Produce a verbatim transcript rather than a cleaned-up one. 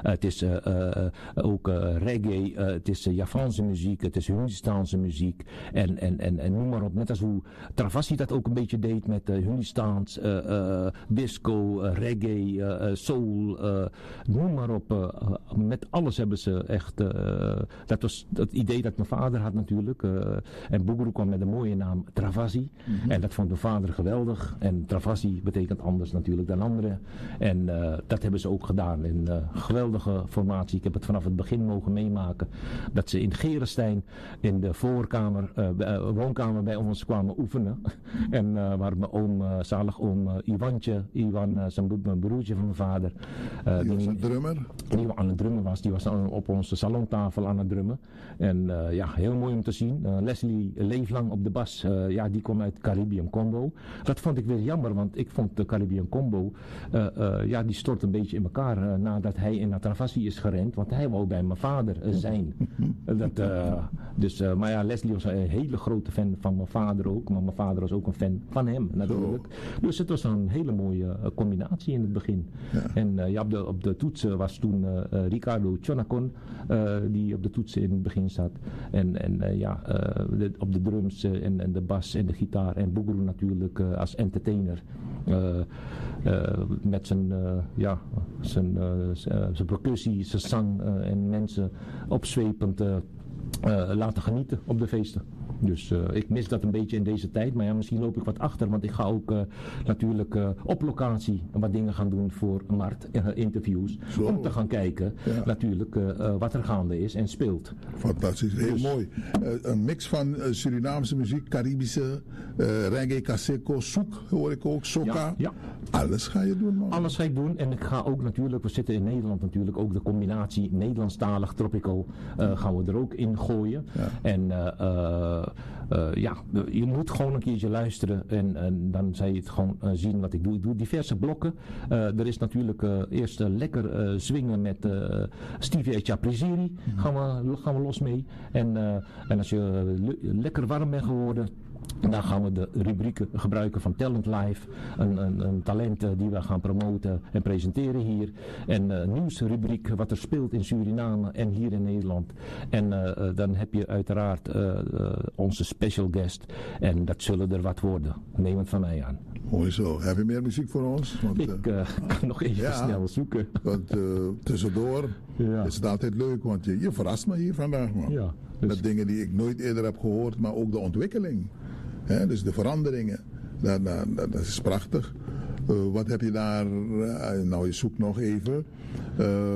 het is uh, uh, ook uh, reggae, uh, het is uh, Javaanse muziek, het is Hindustaanse muziek en, en, en, en noem maar op. Net als hoe Travassi dat ook een beetje deed met uh, Hindustaans, uh, uh, disco, uh, reggae, uh, soul, uh, noem maar op. Uh, met alles hebben ze echt, uh, dat was het idee dat mijn vader had natuurlijk. Uh, en Bougourou kwam met een mooie naam Travassi. Mm-hmm. En dat vond mijn vader geweldig. En Travassi betekent anders natuurlijk dan anderen. En uh, dat hebben ze ook gedaan. In uh, geweldige formatie. Ik heb het vanaf het begin mogen meemaken. Dat ze in Gerenstein in de voorkamer, uh, uh, woonkamer bij ons kwamen oefenen. En uh, waar mijn oom, uh, zalig oom uh, Iwantje, Iwan, uh, zijn mijn broertje van mijn vader. Uh, die was een drummer? Die aan het drummen was. Die was op onze salontafel aan het drummen. En uh, ja, heel mooi om te zien. Uh, Leslie Leeflang op de bas. Uh, ja, die komt uit Caribbean Combo. Dat vond ik weer jammer, want ik vond de Caribbean Combo, uh, uh, ja, die stort een beetje in elkaar uh, nadat hij in Travassi is gerend. Want hij wou bij mijn vader uh, zijn. dat, uh, dus, uh, maar ja, Leslie was een hele grote fan van mijn vader ook. Maar mijn vader was ook een fan van hem natuurlijk. Zo. Dus het was een hele mooie uh, combinatie in het begin. Ja. En uh, ja, op, de, op de toetsen was toen uh, uh, Ricardo Chonacon, uh, die op de toetsen in het begin zat. En, en uh, ja, uh, de, op de drums uh, en, en de bas en de gitaar. En Bougourou natuurlijk uh, als entertainer. Uh, uh, met zijn, uh, ja, zijn, uh, zijn percussie, zijn zang uh, en mensen opzwepend uh, uh, laten genieten op de feesten. Dus uh, ik mis dat een beetje in deze tijd. Maar ja, misschien loop ik wat achter. Want ik ga ook uh, natuurlijk uh, op locatie wat dingen gaan doen voor Mart. Uh, interviews. Zo. Om te gaan kijken ja. natuurlijk uh, uh, wat er gaande is en speelt. Fantastisch. Heel dus, mooi. Uh, een mix van uh, Surinaamse muziek, Caribische, uh, reggae, caseco, soek hoor ik ook, soca. Ja, ja. Alles ga je doen, man. Alles ga ik doen. En ik ga ook natuurlijk, we zitten in Nederland natuurlijk, ook de combinatie Nederlandstalig, tropical, uh, gaan we er ook in gooien. Ja. En uh, uh, Uh, ja, je moet gewoon een keertje luisteren en, en dan zal je het gewoon uh, zien wat ik doe. Ik doe diverse blokken. Uh, er is natuurlijk uh, eerst uh, lekker uh, swingen met uh, Stevie Echapriziri. Gaan we, gaan we los mee. En, uh, en als je uh, lekker warm bent geworden, dan gaan we de rubrieken gebruiken van Talent Live. Een, een, een talent uh, die we gaan promoten en presenteren hier. En uh, nieuwsrubriek wat er speelt in Suriname en hier in Nederland. En uh, uh, dan heb je uiteraard uh, uh, onze special guest. En dat zullen er wat worden. Neem het van mij aan. Mooi zo. Heb je meer muziek voor ons? Want, ik uh, kan nog even ja, snel zoeken. Want uh, tussendoor ja. is het altijd leuk. Want je, je verrast me hier vandaag, man. Ja, dus... Met dingen die ik nooit eerder heb gehoord. Maar ook de ontwikkeling. He, dus de veranderingen, dat, dat, dat is prachtig. Uh, wat heb je daar, uh, nou je zoekt nog even. Uh,